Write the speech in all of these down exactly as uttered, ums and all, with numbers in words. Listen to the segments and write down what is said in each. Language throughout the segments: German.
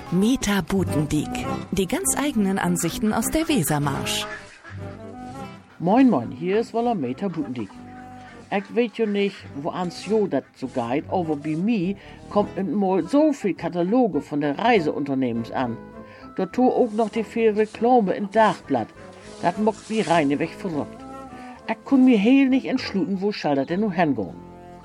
Meta Butendiek. Die ganz eigenen Ansichten aus der Wesermarsch. Moin moin, hier ist wolle Meta Butendiek. Ich weet jo nicht, wo ans jo dat so geht, aber bei mir kommt mal so viel Kataloge von der Reiseunternehmens an. Da tu auch noch die viel Reklame im Dachblatt. Dat mockt wie reineweg verrückt. Ich kun mir heel nicht entschluten, wo schall dat denn nu hingehen.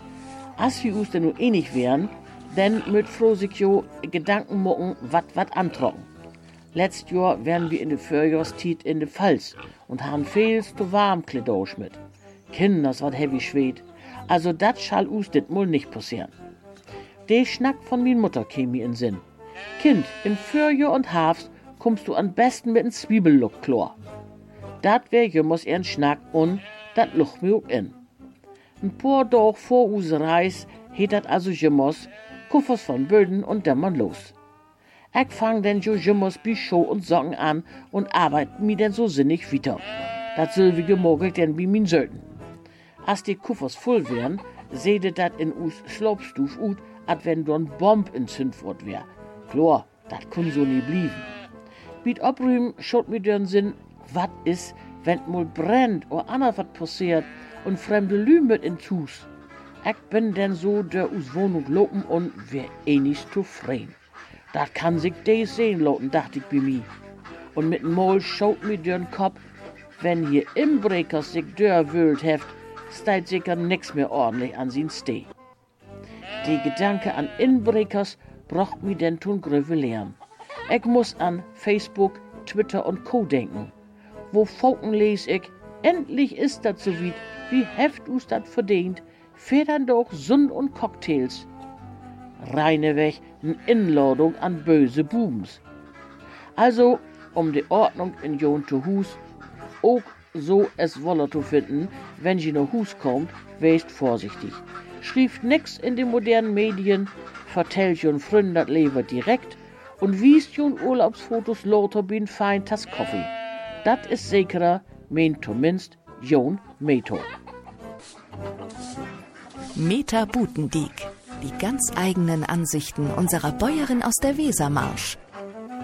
As wir us denn nu eh nicht wären, denn mit froh sich jo Gedanken mocken, wat wat antrocken. Letzt Jahr wären wir in de Vorjahrstiet in de Pfalz und haben feels zu warm Kledosch mit. Kinders wat heavy schwed. Also dat schall us dit mul nicht passieren. De Schnack von min Mutter käm mir in Sinn. Kind, in Vorjahr und Herbst kommst du am besten mit n Zwiebellook chlor. Dat wär jemals ihren Schnack und dat luch mir auch in. Ein paar Tage vor us Reis het dat also jemals Kuffers von Böden und dämmern los. Ich fang denn jo jemals bi Show und Socken an und arbeit mi denn so sinnig weiter. Dat soll wie gemogelt denn bi min Söten. As die Kuffers voll wären, seede dat in us Schlopstuf ut, at wenn do n Bomb in Zündwort wär. Klar, dat kun so nie blieben. Biet oprühmen, schaut mir den Sinn, wat is, wenn mol brennt oder ander wat passiert und fremde Lü mit in Tus. Ich bin denn so der us Wohnung lopen und wär eh nicht zufrieden. Dat kann sich des sehen loten, dacht ich bei mir. Und mit dem Mol schaut mir den Kopf, wenn hier Inbrekers sich dör wühlt heft, steigt sicher nix mehr ordentlich an sin Steh. Die Gedanke an Inbrekers brocht mir denn tun gröve lernen. Ich muss an Facebook, Twitter und Co. denken. Wo Funken les ich, endlich ist dat so weit, wie heft us dat verdient, federn doch Sund und Cocktails. Reineweg n Inladung an böse Bubens. Also, um die Ordnung in Jon zu Hus, auch so es wolle zu finden, wenn je nach Hus kommt, west vorsichtig. Schrieft nix in den modernen Medien, vertellt jon Fründen dat Leber direkt und wiest jon Urlaubsfotos lauter bin fein tas Kaffee. Dat is sicherer, meint zumindest Jon Meto. Meta Butendiek. Die ganz eigenen Ansichten unserer Bäuerin aus der Wesermarsch.